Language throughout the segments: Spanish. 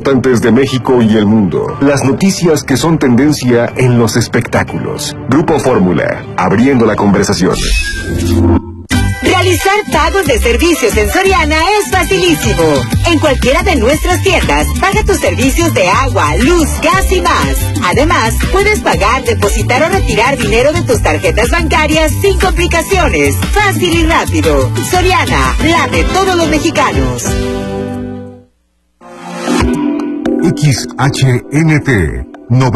importantes de México y el mundo. Las noticias que son tendencia en los espectáculos. Grupo Fórmula, abriendo la conversación. Realizar pagos de servicios en Soriana es facilísimo. En cualquiera de nuestras tiendas, paga tus servicios de agua, luz, gas y más. Además, puedes pagar, depositar o retirar dinero de tus tarjetas bancarias sin complicaciones. Fácil y rápido. Soriana, la de todos los mexicanos. XHNT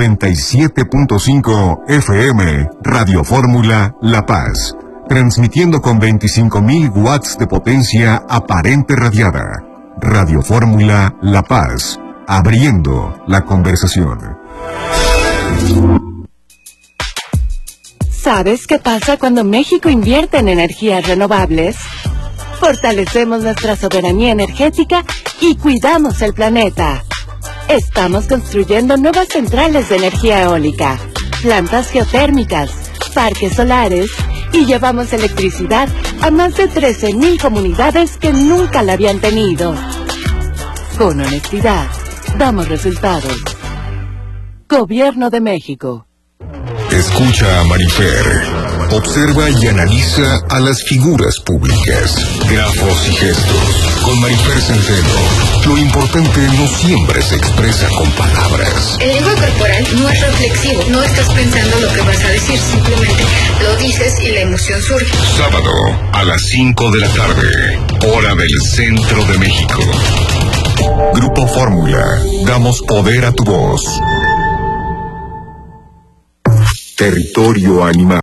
97.5 FM, Radio Fórmula La Paz. Transmitiendo con 25.000 watts de potencia aparente radiada. Radio Fórmula La Paz, abriendo la conversación. ¿Sabes qué pasa cuando México invierte en energías renovables? Fortalecemos nuestra soberanía energética y cuidamos el planeta. Estamos construyendo nuevas centrales de energía eólica, plantas geotérmicas, parques solares, y llevamos electricidad a más de 13,000 comunidades que nunca la habían tenido. Con honestidad, damos resultados. Gobierno de México. Escucha a Marifer. Observa y analiza a las figuras públicas, grafos y gestos. Con Marifer Centeno, lo importante no siempre se expresa con palabras. El lenguaje corporal no es reflexivo, no estás pensando lo que vas a decir, simplemente lo dices y la emoción surge. Sábado a las 5 de la tarde, hora del centro de México. Grupo Fórmula, damos poder a tu voz. Territorio animal.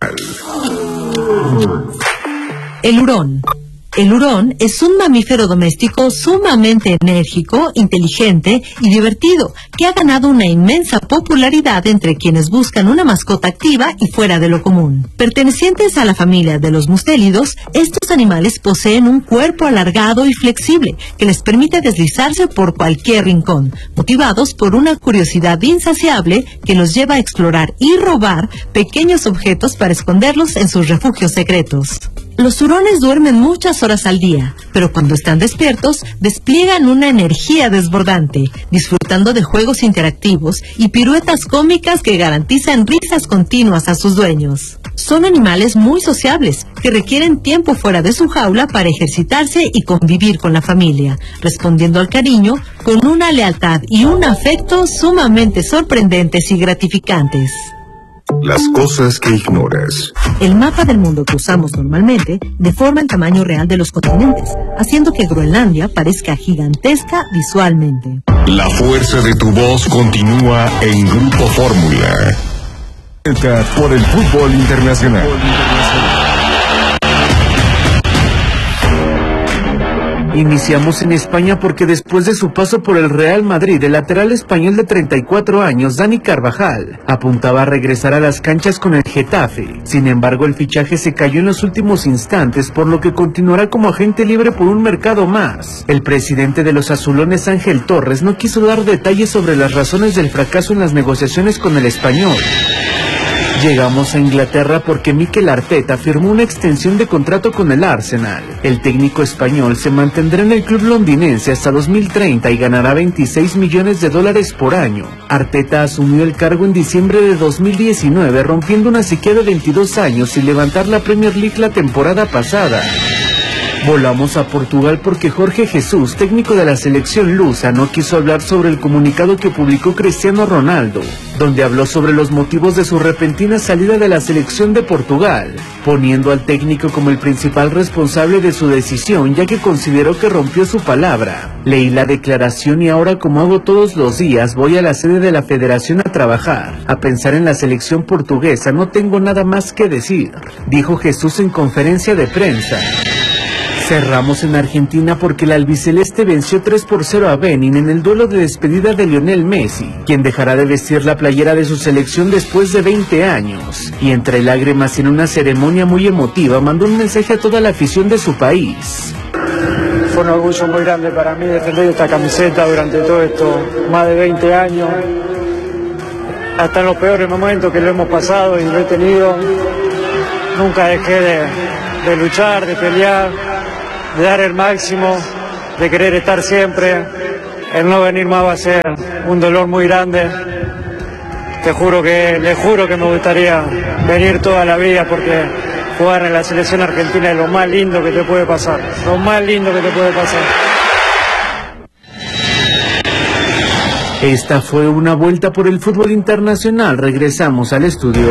El hurón. El hurón es un mamífero doméstico sumamente enérgico, inteligente y divertido, que ha ganado una inmensa popularidad entre quienes buscan una mascota activa y fuera de lo común. Pertenecientes a la familia de los mustélidos, estos animales poseen un cuerpo alargado y flexible que les permite deslizarse por cualquier rincón, motivados por una curiosidad insaciable que los lleva a explorar y robar pequeños objetos para esconderlos en sus refugios secretos. Los hurones duermen muchas horas al día, pero cuando están despiertos, despliegan una energía desbordante, disfrutando de juegos interactivos y piruetas cómicas que garantizan risas continuas a sus dueños. Son animales muy sociables, que requieren tiempo fuera de su jaula para ejercitarse y convivir con la familia, respondiendo al cariño con una lealtad y un afecto sumamente sorprendentes y gratificantes. Las cosas que ignoras. El mapa del mundo que usamos normalmente deforma el tamaño real de los continentes, haciendo que Groenlandia parezca gigantesca visualmente. La fuerza de tu voz continúa en Grupo Fórmula. Por el fútbol internacional. Iniciamos en España porque después de su paso por el Real Madrid, el lateral español de 34 años, Dani Carvajal, apuntaba a regresar a las canchas con el Getafe. Sin embargo, el fichaje se cayó en los últimos instantes, por lo que continuará como agente libre por un mercado más. El presidente de los azulones, Ángel Torres, no quiso dar detalles sobre las razones del fracaso en las negociaciones con el español. Llegamos a Inglaterra porque Mikel Arteta firmó una extensión de contrato con el Arsenal. El técnico español se mantendrá en el club londinense hasta 2030 y ganará $26 millones por año. Arteta asumió el cargo en diciembre de 2019, rompiendo una sequía de 22 años y levantar la Premier League la temporada pasada. Volamos a Portugal porque Jorge Jesús, técnico de la selección lusa, no quiso hablar sobre el comunicado que publicó Cristiano Ronaldo, donde habló sobre los motivos de su repentina salida de la selección de Portugal, poniendo al técnico como el principal responsable de su decisión, ya que consideró que rompió su palabra. Leí la declaración y ahora, como hago todos los días, voy a la sede de la federación a trabajar, a pensar en la selección portuguesa, no tengo nada más que decir, dijo Jesús en conferencia de prensa. Cerramos en Argentina porque el albiceleste venció 3-0 a Benin en el duelo de despedida de Lionel Messi, quien dejará de vestir la playera de su selección después de 20 años. Y entre lágrimas y en una ceremonia muy emotiva, mandó un mensaje a toda la afición de su país. Fue un orgullo muy grande para mí defender esta camiseta durante todo esto, más de 20 años. Hasta en los peores momentos que lo hemos pasado y lo he tenido, nunca dejé de luchar, de pelear, de dar el máximo, de querer estar siempre el no venir más va a ser un dolor muy grande. Le juro que me gustaría venir toda la vida porque jugar en la selección argentina es lo más lindo que te puede pasar. Lo más lindo que te puede pasar. Esta fue una vuelta por el fútbol internacional. Regresamos al estudio.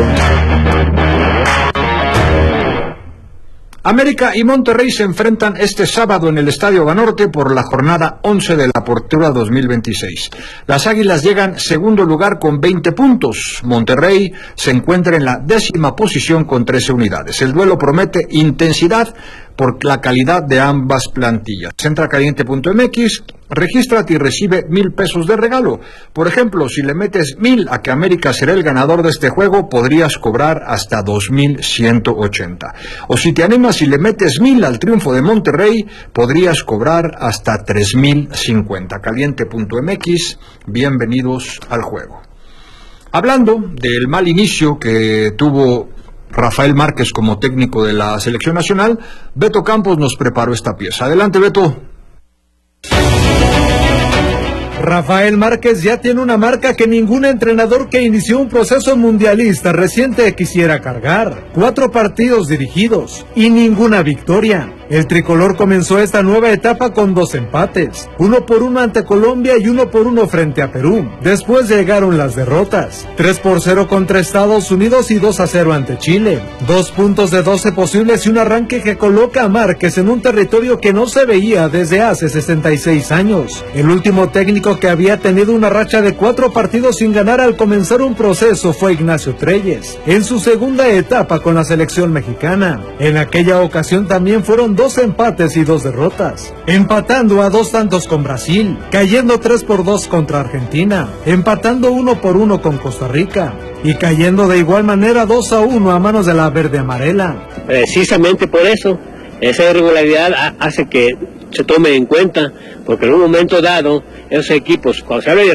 América y Monterrey se enfrentan este sábado en el Estadio Banorte por la jornada 11 de la Apertura 2026. Las Águilas llegan segundo lugar con 20 puntos. Monterrey se encuentra en la 10ª posición con 13 unidades. El duelo promete intensidad por la calidad de ambas plantillas. Entra a caliente.mx, regístrate y recibe 1,000 pesos de regalo. Por ejemplo, si le metes 1,000 a que América será el ganador de este juego, podrías cobrar hasta 2,180. O si te animas y le metes 1,000 al triunfo de Monterrey, podrías cobrar hasta 3,050. Caliente.mx, bienvenidos al juego. Hablando del mal inicio que tuvo Rafael Márquez como técnico de la selección nacional, Beto Campos nos preparó esta pieza. Adelante, Beto. Rafael Márquez ya tiene una marca que ningún entrenador que inició un proceso mundialista reciente quisiera cargar. 4 partidos dirigidos y ninguna victoria. El tricolor comenzó esta nueva etapa con 2 empates, 1-1 ante Colombia y 1-1 frente a Perú. Después llegaron las derrotas, 3-0 contra Estados Unidos y 2-0 ante Chile. 2 puntos de 12 posibles y un arranque que coloca a Márquez en un territorio que no se veía desde hace 66 años. El último técnico que había tenido una racha de 4 partidos sin ganar al comenzar un proceso fue Ignacio Treyes, en su segunda etapa con la selección mexicana. En aquella ocasión también fueron 2 empates y 2 derrotas, empatando a 2 tantos con Brasil, cayendo 3-2 contra Argentina, empatando 1-1 con Costa Rica y cayendo de igual manera 2-1 a manos de la verde amarela. Precisamente por eso, esa irregularidad hace que se tome en cuenta, porque en un momento dado, esos equipos, cuando se habla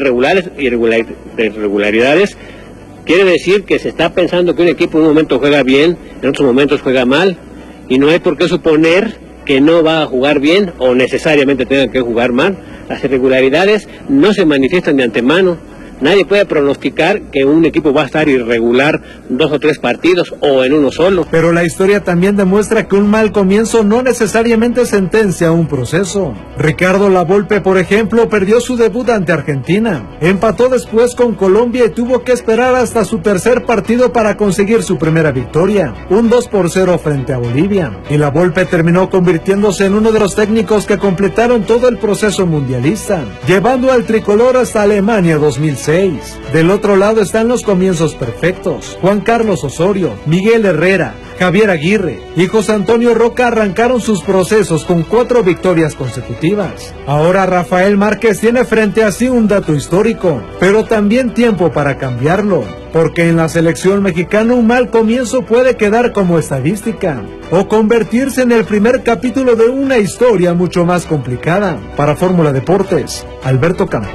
de irregularidades, quiere decir que se está pensando que un equipo en un momento juega bien, en otros momentos juega mal, y no hay por qué suponer que no va a jugar bien o necesariamente tenga que jugar mal. Las irregularidades no se manifiestan de antemano. Nadie puede pronosticar que un equipo va a estar irregular 2 o 3 partidos o en uno solo. Pero la historia también demuestra que un mal comienzo no necesariamente sentencia un proceso. Ricardo Lavolpe, por ejemplo, perdió su debut ante Argentina. Empató después con Colombia y tuvo que esperar hasta su tercer partido para conseguir su primera victoria, un 2-0 frente a Bolivia. Y Lavolpe terminó convirtiéndose en uno de los técnicos que completaron todo el proceso mundialista, llevando al tricolor hasta Alemania 2006. Del otro lado están los comienzos perfectos. Juan Carlos Osorio, Miguel Herrera, Javier Aguirre y José Antonio Roca arrancaron sus procesos con 4 victorias consecutivas. Ahora Rafael Márquez tiene frente a sí un dato histórico, pero también tiempo para cambiarlo, porque en la selección mexicana un mal comienzo puede quedar como estadística o convertirse en el primer capítulo de una historia mucho más complicada. Para Fórmula Deportes, Alberto Campos.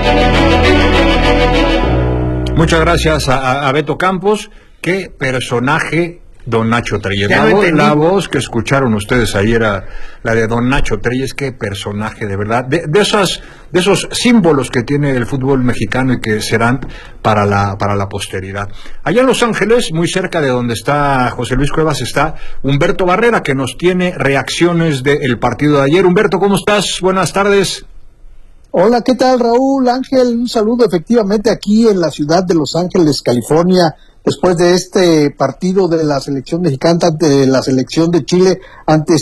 Muchas gracias a Beto Campos. Qué personaje don Nacho Treyes. La voz que escucharon ustedes ahí era la de don Nacho Treyes. Qué personaje, de verdad. De esos símbolos que tiene el fútbol mexicano y que serán para la posteridad. Allá en Los Ángeles, muy cerca de donde está José Luis Cuevas, está Humberto Barrera, que nos tiene reacciones del partido de ayer. Humberto, ¿cómo estás? Buenas tardes. Hola, ¿qué tal, Raúl? Ángel, un saludo efectivamente aquí en la ciudad de Los Ángeles, California, después de este partido de la selección mexicana ante la selección de Chile, ante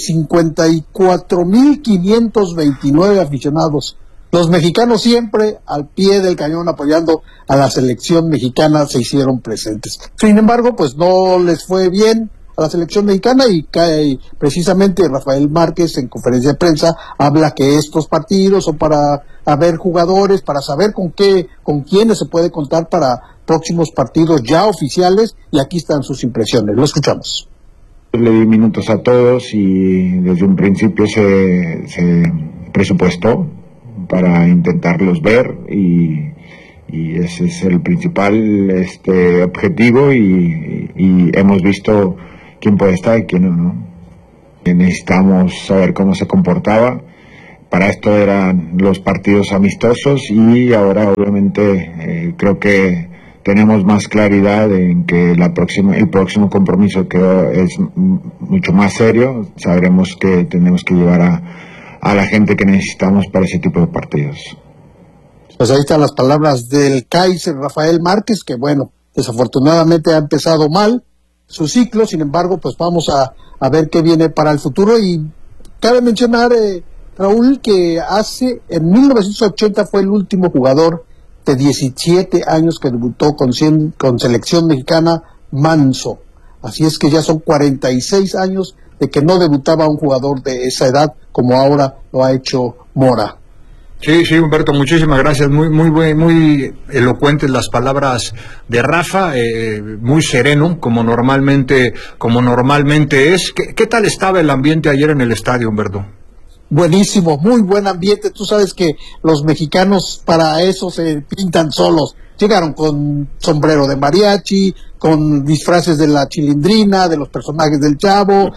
54,529 aficionados. Los mexicanos siempre al pie del cañón apoyando a la selección mexicana se hicieron presentes. Sin embargo, pues no les fue bien a la selección mexicana y precisamente Rafael Márquez en conferencia de prensa habla que estos partidos son para ver jugadores, para saber con quiénes se puede contar para próximos partidos ya oficiales, y aquí están sus impresiones. Lo escuchamos. Le di minutos a todos y desde un principio se presupuestó para intentarlos ver y ese es el principal objetivo y hemos visto quién puede estar y quién no. Necesitamos saber cómo se comportaba para esto eran los partidos amistosos, y ahora obviamente creo que tenemos más claridad en que el próximo compromiso, que es mucho más serio, sabremos que tenemos que llevar a la gente que necesitamos para ese tipo de partidos. Pues ahí están las palabras del Kaiser Rafael Márquez, que bueno, desafortunadamente ha empezado mal su ciclo. Sin embargo, pues vamos a ver qué viene para el futuro. Y cabe mencionar, Raúl, que en 1980 fue el último jugador de 17 años que debutó con selección mexicana, Manso. Así es que ya son 46 años de que no debutaba un jugador de esa edad, como ahora lo ha hecho Mora. Sí, Humberto, muchísimas gracias. Muy elocuentes las palabras de Rafa, muy sereno, como normalmente es. ¿Qué tal estaba el ambiente ayer en el estadio, Humberto? Buenísimo, muy buen ambiente. Tú sabes que los mexicanos para eso se pintan solos. Llegaron con sombrero de mariachi, con disfraces de la Chilindrina, de los personajes del Chavo.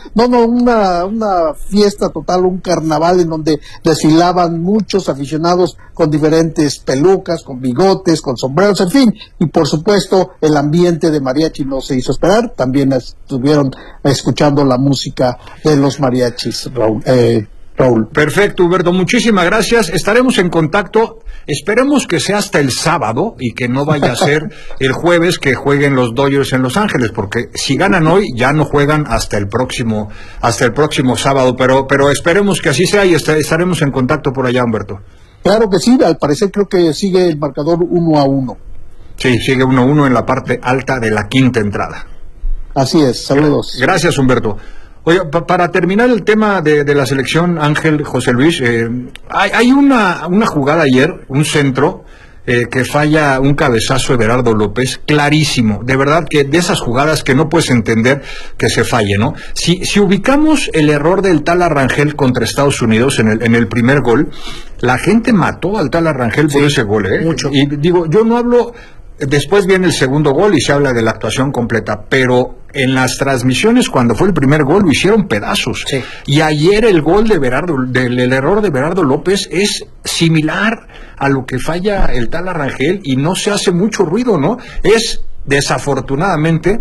Una fiesta total, un carnaval en donde desfilaban muchos aficionados con diferentes pelucas, con bigotes, con sombreros, en fin. Y por supuesto, el ambiente de mariachi no se hizo esperar. También estuvieron escuchando la música de los mariachis, Raúl. Perfecto, Humberto, muchísimas gracias. Estaremos en contacto. Esperemos que sea hasta el sábado y que no vaya a ser el jueves que jueguen los Dodgers en Los Ángeles, porque si ganan hoy ya no juegan hasta el próximo sábado, pero esperemos que así sea y estaremos en contacto por allá, Humberto. Claro que sí, al parecer creo que sigue el marcador 1-1. Sí, sigue 1-1 en la parte alta de la quinta entrada. Así es, saludos. Gracias, Humberto. Oye, para terminar el tema de la selección, Ángel, José Luis, hay una jugada ayer, un centro, que falla un cabezazo de Berardo López, clarísimo, de verdad que de esas jugadas que no puedes entender que se falle, ¿no? Si ubicamos el error del Tala Rangel contra Estados Unidos en el primer gol, la gente mató al Tala Rangel por ese gol, mucho. Y digo, yo no hablo... Después viene el segundo gol y se habla de la actuación completa, pero en las transmisiones cuando fue el primer gol lo hicieron pedazos. Sí. Y ayer el gol del error de Berardo López es similar a lo que falla el Tala Rangel y no se hace mucho ruido, ¿no? Es desafortunadamente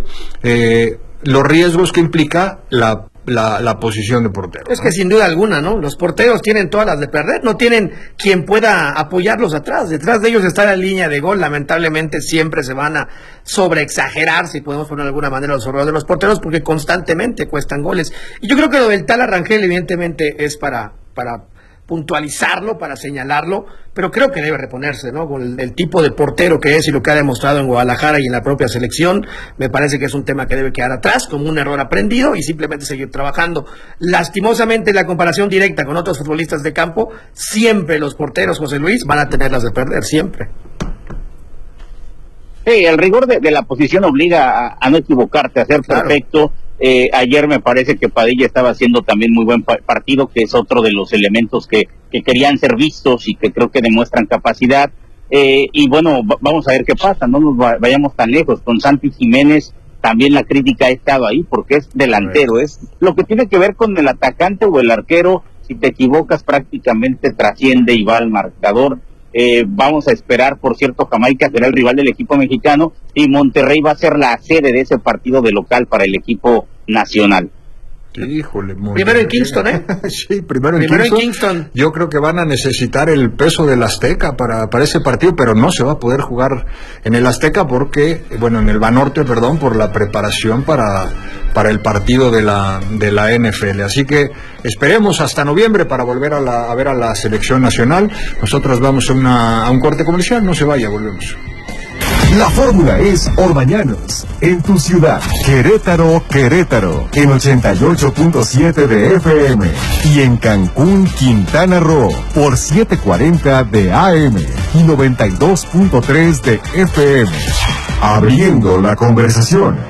los riesgos que implica la posición de portero. Es que sin duda alguna, ¿no? Los porteros tienen todas las de perder, no tienen quien pueda apoyarlos atrás. Detrás de ellos está la línea de gol. Lamentablemente siempre se van a sobreexagerar, si podemos poner de alguna manera, los errores de los porteros, porque constantemente cuestan goles. Y yo creo que lo del Tala Rangel evidentemente es para puntualizarlo, para señalarlo, pero creo que debe reponerse, ¿no? Con el tipo de portero que es y lo que ha demostrado en Guadalajara y en la propia selección, me parece que es un tema que debe quedar atrás, como un error aprendido y simplemente seguir trabajando. Lastimosamente, la comparación directa con otros futbolistas de campo, siempre los porteros, José Luis, van a tenerlas de perder, siempre. Sí, el rigor de la posición obliga a no equivocarte, a ser perfecto. Ayer me parece que Padilla estaba haciendo también muy buen partido, que es otro de los elementos que querían ser vistos y que creo que demuestran capacidad. Y bueno, vamos a ver qué pasa, no nos vayamos tan lejos. Con Santi Jiménez también la crítica ha estado ahí porque es delantero, es lo que tiene que ver con el atacante o el arquero. Si te equivocas prácticamente trasciende y va al marcador. Vamos a esperar, por cierto, Jamaica será el rival del equipo mexicano y Monterrey va a ser la sede de ese partido de local para el equipo nacional. Híjole, primero en Kingston, Sí, primero en Kingston. Yo creo que van a necesitar el peso del Azteca para ese partido, pero no se va a poder jugar en el Azteca porque, en el Banorte, por la preparación para el partido de la NFL. Así que esperemos hasta noviembre para volver a ver a la selección nacional. Nosotros vamos a un corte comercial, no se vaya, volvemos. La fórmula es Orbañanos, en tu ciudad. Querétaro, en 88.7 de FM. Y en Cancún, Quintana Roo, por 740 de AM y 92.3 de FM. Abriendo la conversación.